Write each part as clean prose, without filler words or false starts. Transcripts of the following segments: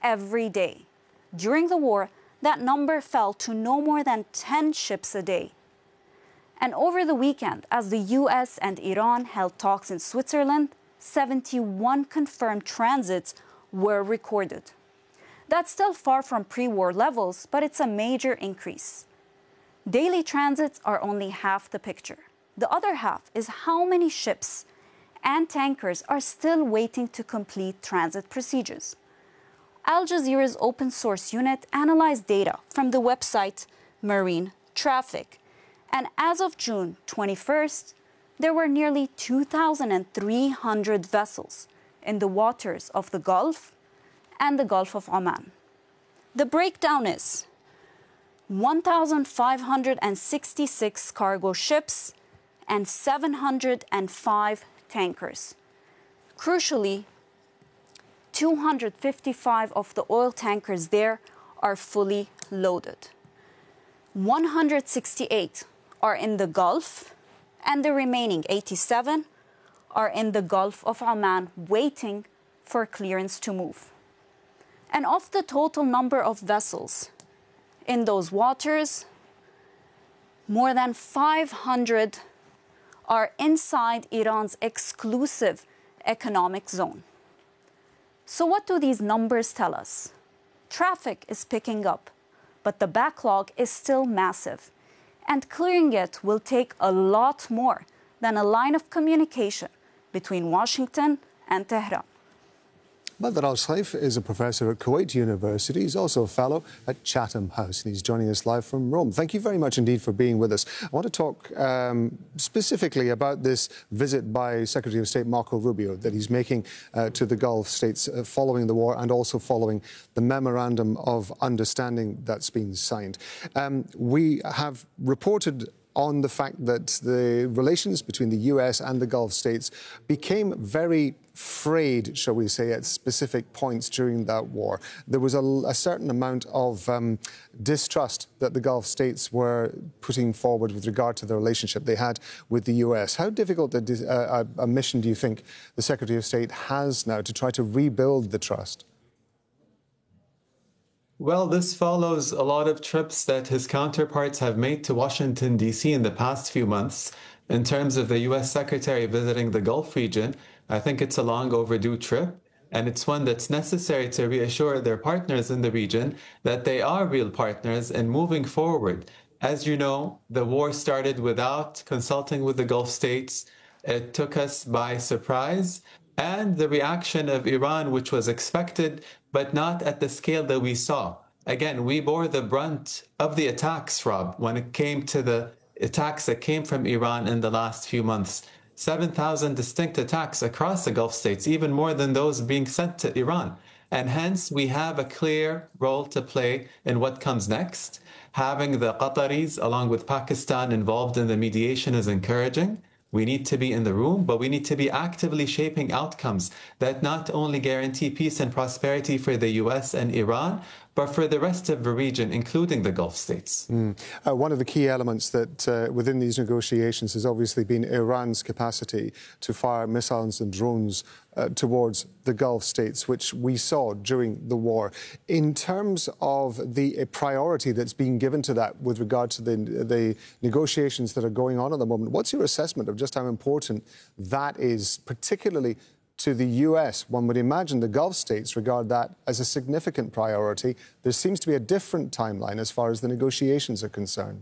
every day. During the war, that number fell to no more than 10 ships a day. And over the weekend, as the US and Iran held talks in Switzerland, 71 confirmed transits were recorded. That's still far from pre-war levels, but it's a major increase. Daily transits are only half the picture. The other half is how many ships and tankers are still waiting to complete transit procedures. Al Jazeera's open source unit analyzed data from the website Marine Traffic. And as of June 21st, there were nearly 2,300 vessels in the waters of the Gulf and the Gulf of Oman. The breakdown is 1,566 cargo ships and 705 tankers. Crucially, 255 of the oil tankers there are fully loaded. 168 are in the Gulf, and the remaining 87 are in the Gulf of Oman waiting for clearance to move. And of the total number of vessels in those waters, more than 500 are inside Iran's exclusive economic zone. So what do these numbers tell us? Traffic is picking up, but the backlog is still massive, and clearing it will take a lot more than a line of communication between Washington and Tehran. Badr Al-Saif is a professor at Kuwait University. He's also a fellow at Chatham House, and he's joining us live from Rome. Thank you very much indeed for being with us. I want to talk specifically about this visit by Secretary of State Marco Rubio that he's making to the Gulf states following the war and also following the memorandum of understanding that's been signed. We have reported on the fact that the relations between the US and the Gulf states became very frayed, shall we say, at specific points during that war. There was a certain amount of distrust that the Gulf states were putting forward with regard to the relationship they had with the US. How difficult a mission do you think the Secretary of State has now to try to rebuild the trust? Well, this follows a lot of trips that his counterparts have made to Washington, D.C. in the past few months. In terms of the U.S. Secretary visiting the Gulf region, I think it's a long overdue trip, and it's one that's necessary to reassure their partners in the region that they are real partners in moving forward. As you know, the war started without consulting with the Gulf states. It took us by surprise. And the reaction of Iran, which was expected, but not at the scale that we saw. Again, we bore the brunt of the attacks, Rob, when it came to the attacks that came from Iran in the last few months. 7,000 distinct attacks across the Gulf states, even more than those being sent to Iran. And hence, we have a clear role to play in what comes next. Having the Qataris, along with Pakistan, involved in the mediation is encouraging. We need to be in the room, but we need to be actively shaping outcomes that not only guarantee peace and prosperity for the US and Iran, but for the rest of the region, including the Gulf states. One of the key elements that within these negotiations has obviously been Iran's capacity to fire missiles and drones towards the Gulf states, which we saw during the war. In terms of the priority that's being given to that with regard to the negotiations that are going on at the moment, what's your assessment of just how important that is, particularly to the US? One would imagine the Gulf states regard that as a significant priority. There seems to be a different timeline as far as the negotiations are concerned.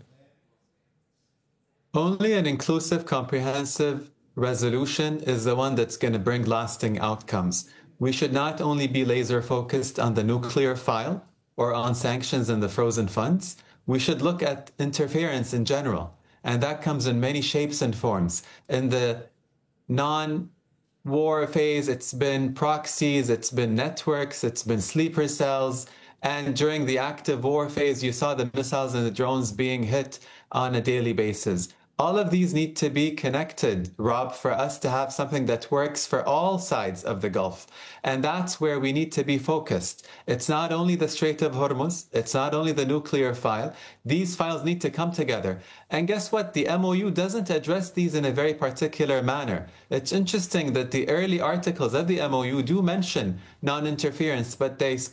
Only an inclusive, comprehensive resolution is the one that's going to bring lasting outcomes. We should not only be laser focused on the nuclear file or on sanctions and the frozen funds. We should look at interference in general. And that comes in many shapes and forms. In the non-war phase, it's been proxies, it's been networks, it's been sleeper cells. And during the active war phase, you saw the missiles and the drones being hit on a daily basis. All of these need to be connected, Rob, for us to have something that works for all sides of the Gulf. And that's where we need to be focused. It's not only the Strait of Hormuz, it's not only the nuclear file. These files need to come together. And guess what? The MOU doesn't address these in a very particular manner. It's interesting that the early articles of the MOU do mention non-interference, but they